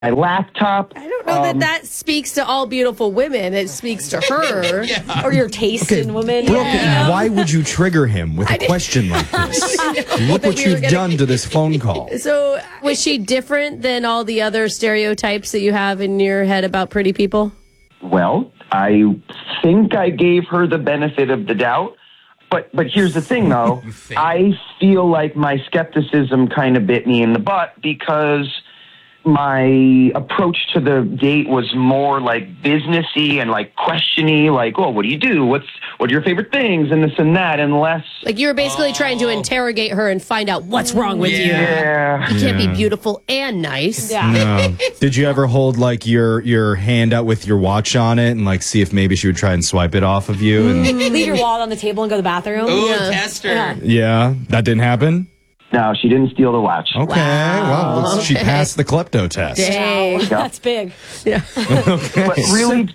my laptop. I don't know that speaks to all beautiful women. It speaks to her. Or your taste in women. Brooke, why would you trigger him with a question like this? Look what you've done to this phone call. So, was she different than all the other stereotypes that you have in your head about pretty people? Well, I think I gave her the benefit of the doubt. But here's the thing, though. I feel like my skepticism kind of bit me in the butt because my approach to the date was more like businessy and like questiony, like, oh, what do you do? What are your favorite things? And this and that, and less. Like you were basically trying to interrogate her and find out what's wrong with you. Yeah. You can't be beautiful and nice. Yeah. No. Did you ever hold like your hand out with your watch on it and like see if maybe she would try and swipe it off of you? And Leave your wallet on the table and go to the bathroom. Ooh, test her. yeah, that didn't happen. No, she didn't steal the watch. Okay, well, she passed the klepto test. Dang. Wow, that's big. But really,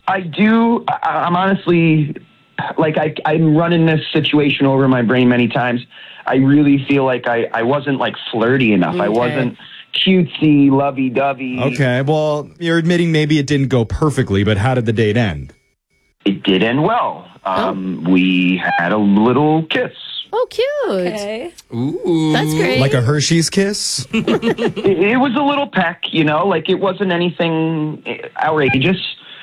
I'm honestly, like, I'm running this situation over my brain many times. I really feel like I wasn't, like, flirty enough. I wasn't cutesy, lovey-dovey. Okay, well, you're admitting maybe it didn't go perfectly, but how did the date end? It did end well. We had a little kiss. Oh, cute. Okay. Ooh. That's great. Like a Hershey's kiss? It was a little peck, like it wasn't anything outrageous.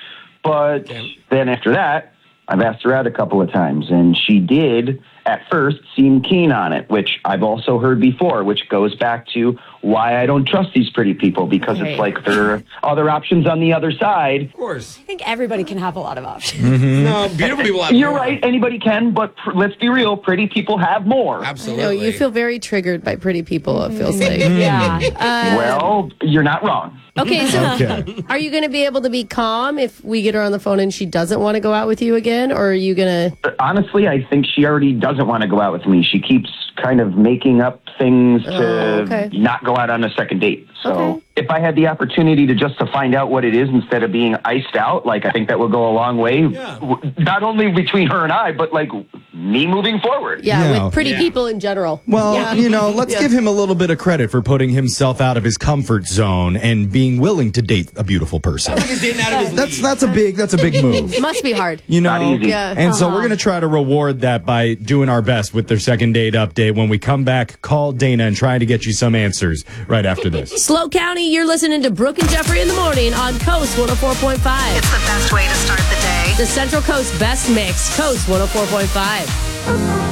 But then after that, I've asked her out a couple of times, and she did at first seem keen on it, which I've also heard before, which goes back to why I don't trust these pretty people, because it's like there are other options on the other side. Of course. I think everybody can have a lot of options. No, beautiful people have You're more. right, anybody can, but let's be real, pretty people have more. Absolutely. No, you feel very triggered by pretty people, it feels like. Yeah. Well, you're not wrong. Okay, so Okay. are you going to be able to be calm if we get her on the phone and she doesn't want to go out with you again? Or are you going to... Honestly, I think she already doesn't want to go out with me. She keeps kind of making up things to not go out on a second date. So if I had the opportunity to find out what it is instead of being iced out, like, I think that would go a long way. Yeah. Not only between her and I, but like me moving forward. Yeah, with pretty people in general. Well, let's give him a little bit of credit for putting himself out of his comfort zone and being willing to date a beautiful person. He's dating out of his league. That's a big move. Must be hard. Not easy. Yeah. And so we're going to try to reward that by doing our best with their second date update. When we come back, call Dana and try to get you some answers right after this. Slow County, you're listening to Brooke and Jeffrey in the morning on Coast 104.5. It's the best way to start the day. The Central Coast Best Mix, Coast 104.5.